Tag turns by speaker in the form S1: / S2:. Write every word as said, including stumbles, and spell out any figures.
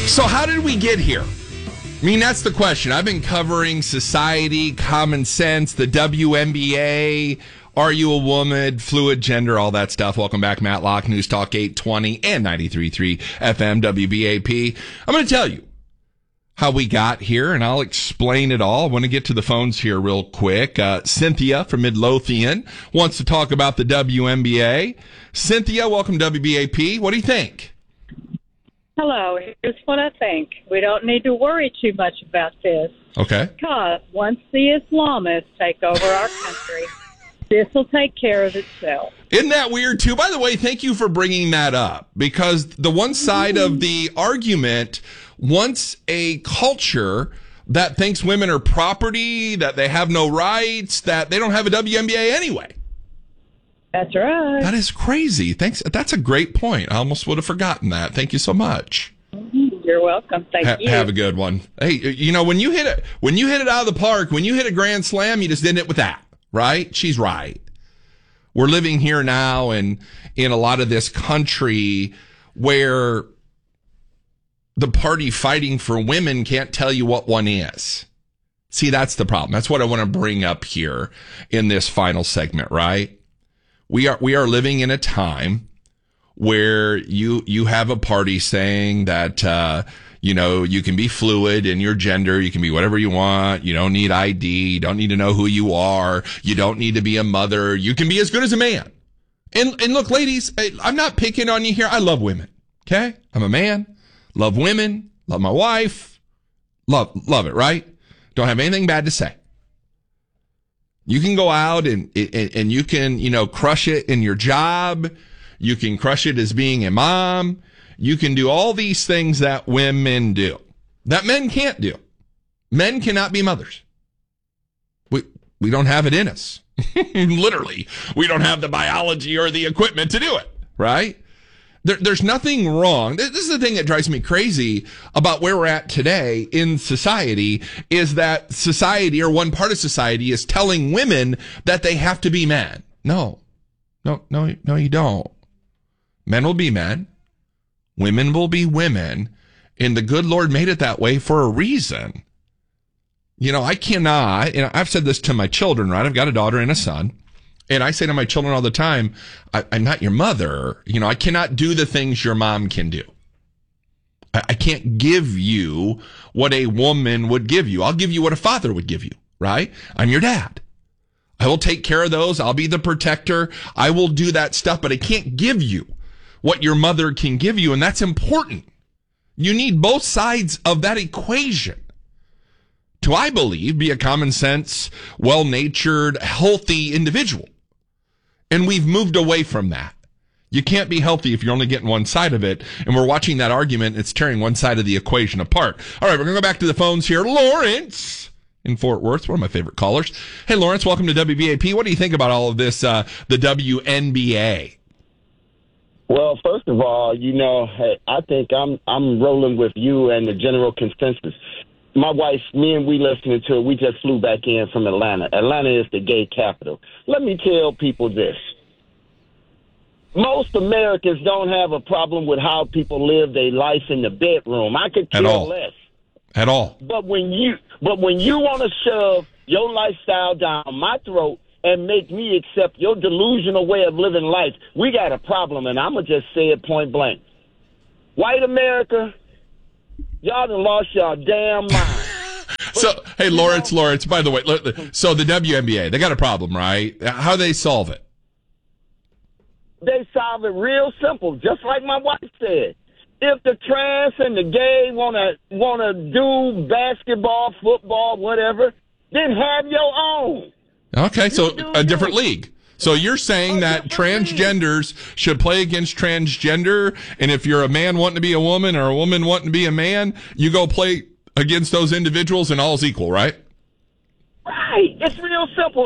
S1: So how did we get here? I mean, that's the question. I've been covering society, common sense, the W N B A, are you a woman, fluid gender, all that stuff. Welcome back, Matt Locke, News Talk eight twenty and ninety-three point three F M W B A P. I'm going to tell you how we got here, and I'll explain it all. I want to get to the phones here real quick. Uh, Cynthia from Midlothian wants to talk about the W N B A. Cynthia, welcome to W B A P. What do you think?
S2: Hello. Here's what I think. We don't need to worry too much about this.
S1: Okay.
S2: Because once the Islamists take over our country, this will take care of itself.
S1: Isn't that weird, too? By the way, thank you for bringing that up, because the one side of the argument wants a culture that thinks women are property, that they have no rights, that they don't have a W N B A anyway.
S2: That's right.
S1: That is crazy. Thanks. That's a great point. I almost would have forgotten that. Thank you so much.
S2: You're welcome. Thank
S1: ha-
S2: you.
S1: Have a good one. Hey, you know, when you hit it, when you hit it out of the park, when you hit a grand slam, you just did it with that, right? She's right. We're living here now and in a lot of this country where the party fighting for women can't tell you what one is. See, that's the problem. That's what I want to bring up here in this final segment, right? We are, we are living in a time where you, you have a party saying that, uh, you know, you can be fluid in your gender. You can be whatever you want. You don't need I D. You don't need to know who you are. You don't need to be a mother. You can be as good as a man. And, and look, ladies, I'm not picking on you here. I love women. Okay. I'm a man. Love women. Love my wife. Love, love it, right? Don't have anything bad to say. You can go out and, and, and you can, you know, crush it in your job. You can crush it as being a mom. You can do all these things that women do, that men can't do. Men cannot be mothers. We, we don't have it in us. Literally, we don't have the biology or the equipment to do it, right? There, there's nothing wrong. This is the thing that drives me crazy about where we're at today in society, is that society, or one part of society, is telling women that they have to be men. No, no, no, no, you don't. Men will be men. Women will be women. And the good Lord made it that way for a reason. You know, I cannot, and I've said this to my children, right? I've got a daughter and a son. And I say to my children all the time, I, I'm not your mother. You know, I cannot do the things your mom can do. I, I can't give you what a woman would give you. I'll give you what a father would give you, right? I'm your dad. I will take care of those. I'll be the protector. I will do that stuff, but I can't give you what your mother can give you. And that's important. You need both sides of that equation to, I believe, be a common sense, well-natured, healthy individual. And we've moved away from that. You can't be healthy if you're only getting one side of it. And we're watching that argument. It's tearing one side of the equation apart. All right, we're going to go back to the phones here. Lawrence in Fort Worth, one of my favorite callers. Hey, Lawrence, welcome to W B A P. What do you think about all of this, uh, the W N B A?
S3: Well, first of all, you know, hey, I think I'm I'm rolling with you and the general consensus. My wife, me and we listening to it, we just flew back in from Atlanta. Atlanta is the gay capital. Let me tell people this. Most Americans don't have a problem with how people live their life in the bedroom. I could care less.
S1: At all.
S3: But when you but when you want to shove your lifestyle down my throat and make me accept your delusional way of living life, we got a problem, and I'm going to just say it point blank. White America, y'all done lost y'all damn mind.
S1: So, hey, Lawrence, Lawrence, by the way, so the W N B A, they got a problem, right? How do they solve it?
S3: They solve it real simple, just like my wife said. If the trans and the gay want to want to do basketball, football, whatever, then have your own.
S1: Okay, so a different league. So you're saying that transgenders should play against transgender, and if you're a man wanting to be a woman or a woman wanting to be a man, you go play against those individuals and all's equal, right?
S3: Right. It's real simple.